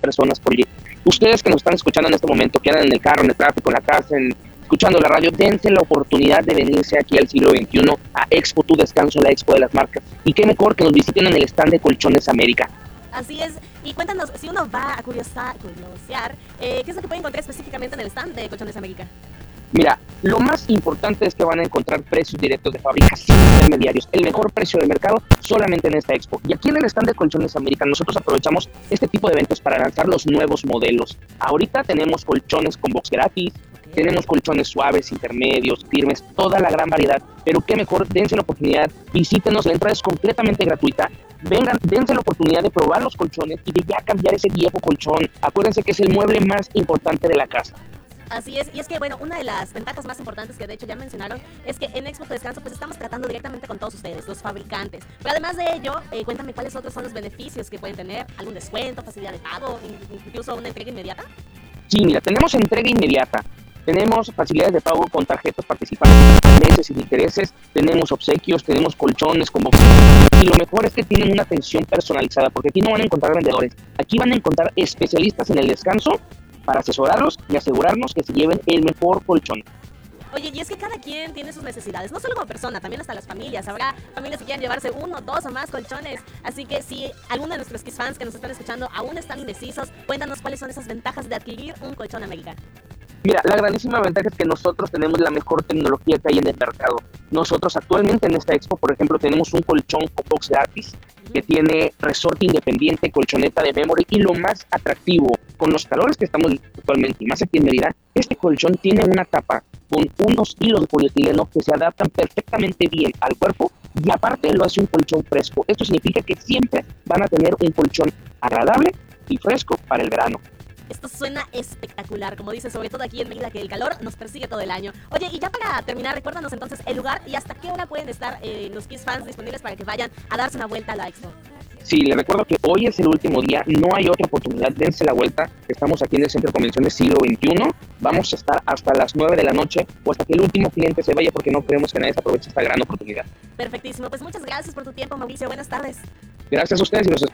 personas por allí. Ustedes que nos están escuchando en este momento, que andan en el carro, en el tráfico, en la casa, escuchando la radio, dense la oportunidad de venirse aquí al siglo XXI a Expo Tu Descanso, la Expo de las Marcas. Y qué mejor que nos visiten en el stand de Colchones América. Así es, y cuéntanos, si uno va a curiosear, ¿qué es lo que puede encontrar específicamente en el stand de Colchones América? Mira, lo más importante es que van a encontrar precios directos de fábrica sin intermediarios. El mejor precio del mercado solamente en esta expo. Y aquí en el stand de Colchones América nosotros aprovechamos este tipo de eventos para lanzar los nuevos modelos. Ahorita tenemos colchones con box gratis, tenemos colchones suaves, intermedios, firmes, toda la gran variedad. Pero qué mejor, dense la oportunidad, visítenos, la entrada es completamente gratuita. Vengan, dense la oportunidad de probar los colchones y de ya cambiar ese viejo colchón. Acuérdense que es el mueble más importante de la casa. Así es, y es que bueno, una de las ventajas más importantes que de hecho ya mencionaron es que en Expo Tu Descanso pues estamos tratando directamente con todos ustedes, los fabricantes. Pero además de ello, cuéntame cuáles otros son los beneficios que pueden tener, algún descuento, facilidad de pago, incluso una entrega inmediata. Sí, mira, tenemos entrega inmediata, tenemos facilidades de pago con tarjetas participantes, meses sin intereses, tenemos obsequios, tenemos colchones con boxeo. Y lo mejor es que tienen una atención personalizada, porque aquí no van a encontrar vendedores, aquí van a encontrar especialistas en el descanso para asesorarlos y asegurarnos que se lleven el mejor colchón. Oye, y es que cada quien tiene sus necesidades, no solo como persona, también hasta las familias. Habrá familias que quieran llevarse uno, dos o más colchones. Así que si alguno de nuestros Kiss fans que nos están escuchando aún están indecisos, cuéntanos cuáles son esas ventajas de adquirir un colchón América. Mira, la grandísima ventaja es que nosotros tenemos la mejor tecnología que hay en el mercado. Nosotros actualmente en esta expo, por ejemplo, tenemos un colchón con box gratis que tiene resorte independiente, colchoneta de memory y lo más atractivo, con los calores que estamos actualmente y más aquí en Mérida, este colchón tiene una tapa con unos hilos de polietileno que se adaptan perfectamente bien al cuerpo y aparte lo hace un colchón fresco. Esto significa que siempre van a tener un colchón agradable y fresco para el verano. Esto suena espectacular, como dices, sobre todo aquí en Mérida, que el calor nos persigue todo el año. Oye, y ya para terminar, recuérdanos entonces el lugar y hasta qué hora pueden estar los Kiss fans disponibles para que vayan a darse una vuelta a la expo. Sí, les recuerdo que hoy es el último día, no hay otra oportunidad, dense la vuelta. Estamos aquí en el Centro de Convenciones Siglo XXI, vamos a estar hasta las 9 de la noche o hasta que el último cliente se vaya porque no queremos que nadie se aproveche esta gran oportunidad. Perfectísimo, pues muchas gracias por tu tiempo, Mauricio, buenas tardes. Gracias a ustedes y nos